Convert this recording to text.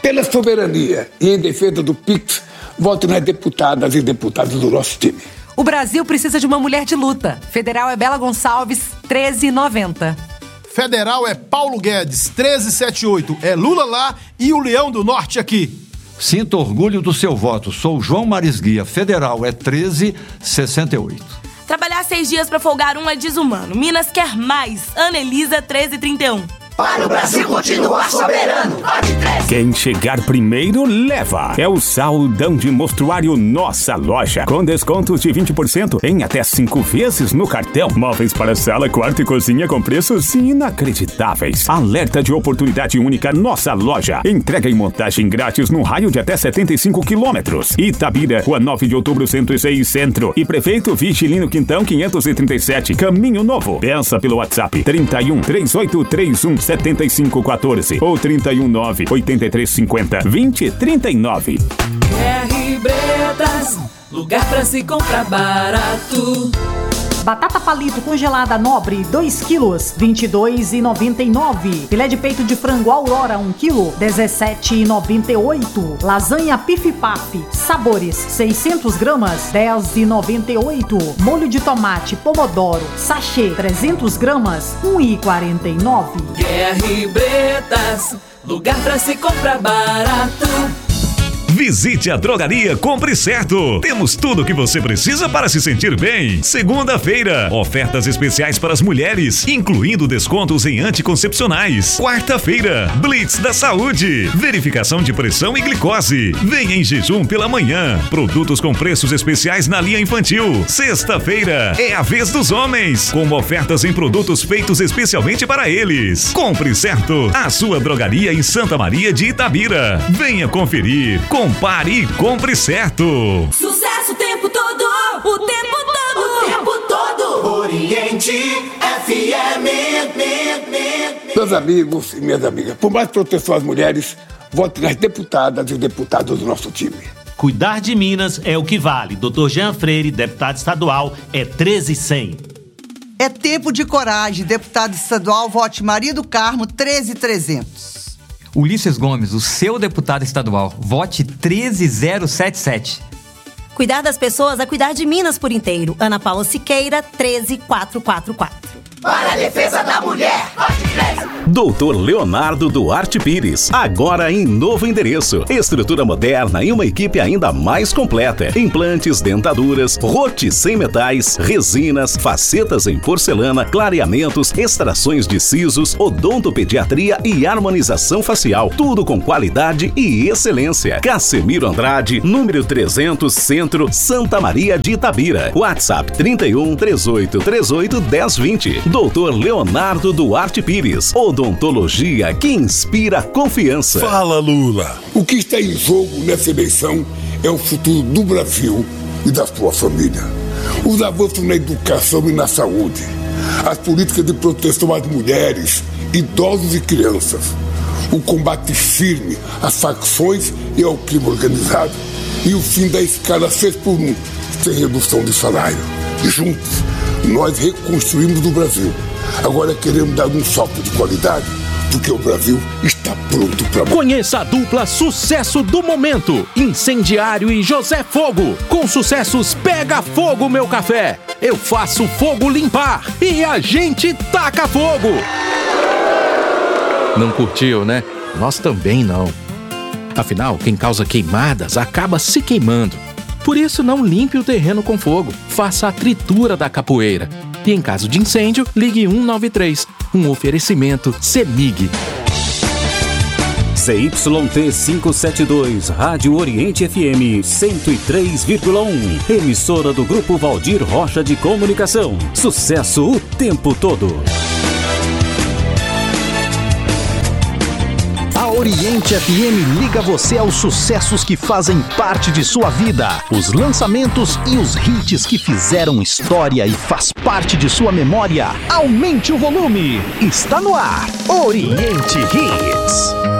Pela soberania e em defesa do PIX, voto nas deputadas e deputados do nosso time. O Brasil precisa de uma mulher de luta. Federal é Bela Gonçalves, 13,90. Federal é Paulo Guedes, 1378. É Lula lá e o Leão do Norte aqui. Sinta orgulho do seu voto. Sou João Marisguia. Federal é 1368. Trabalhar 6 dias pra folgar um é desumano. Minas quer mais. Ana Elisa, 1331. Para o Brasil continuar soberano, vote 13. Quem chegar primeiro, leva. É o Saldão de Mostruário Nossa Loja. Com descontos de 20% em até 5 vezes no cartão. Móveis para sala, quarto e cozinha com preços inacreditáveis. Alerta de oportunidade única Nossa Loja. Entrega e montagem grátis no raio de até 75 quilômetros. Itabira, Rua 9 de Outubro, 106 Centro. E Prefeito Vigilino Quintão, 537, Caminho Novo. Peça pelo WhatsApp 31 3831 7514 ou 319 8350 2039. R Bretas, lugar pra se comprar barato. Batata palito congelada nobre, 2 quilos, R$ 22,99. Filé de peito de frango Aurora, 1 quilo, R$ 17,98. Lasanha Pif Paf, sabores, 600 gramas, R$ 10,98. Molho de tomate pomodoro, sachê, 300 gramas, R$ 1,49. R Bretas, lugar pra se comprar barato. Visite a Drogaria Compre Certo. Temos tudo o que você precisa para se sentir bem. Segunda-feira, ofertas especiais para as mulheres, incluindo descontos em anticoncepcionais. Quarta-feira, Blitz da Saúde, verificação de pressão e glicose. Venha em jejum pela manhã. Produtos com preços especiais na linha infantil. Sexta-feira, é a vez dos homens, com ofertas em produtos feitos especialmente para eles. Compre Certo, a sua drogaria em Santa Maria de Itabira. Venha conferir. Compare e compre certo. Sucesso o tempo todo, o tempo todo, o tempo todo. Oriente FM. Meus amigos e minhas amigas, por mais proteção às mulheres, vote nas deputadas e deputados do nosso time. Cuidar de Minas é o que vale. Dr. Jean Freire, deputado estadual, é 13,100. É tempo de coragem. Deputado estadual, vote Maria do Carmo, 13,300. Ulisses Gomes, o seu deputado estadual, vote 13077. Cuidar das pessoas é cuidar de Minas por inteiro. Ana Paula Siqueira, 13444. Para a defesa da mulher, vote 13. Doutor Leonardo Duarte Pires, agora em novo endereço. Estrutura moderna e uma equipe ainda mais completa. Implantes, dentaduras, rote sem metais, resinas, facetas em porcelana, clareamentos, extrações de sisos, odontopediatria e harmonização facial. Tudo com qualidade e excelência. Casemiro Andrade, número 300, Centro, Santa Maria de Itabira. WhatsApp 31 38 38 1020. Doutor Leonardo Duarte Pires, odontologia que inspira confiança. Fala, Lula. O que está em jogo nessa eleição é o futuro do Brasil e da sua família. Os avanços na educação e na saúde, as políticas de proteção às mulheres, idosos e crianças, o combate firme às facções e ao crime organizado e o fim da escala 6x1 sem redução de salário. Juntos, nós reconstruímos o Brasil. Agora queremos dar um salto de qualidade, porque o Brasil está pronto para... Conheça a dupla sucesso do momento, Incendiário e José Fogo. Com sucessos Pega Fogo Meu Café, Eu Faço Fogo Limpar e A Gente Taca Fogo. Não curtiu, né? Nós também não. Afinal, quem causa queimadas acaba se queimando. Por isso, não limpe o terreno com fogo. Faça a tritura da capoeira. E em caso de incêndio, ligue 193. Um oferecimento CEMIG. CYT 572, Rádio Oriente FM 103,1. Emissora do Grupo Valdir Rocha de Comunicação. Sucesso o tempo todo. A Oriente FM liga você aos sucessos que fazem parte de sua vida, os lançamentos e os hits que fizeram história e faz parte de sua memória. Aumente o volume. Está no ar, Oriente Hits.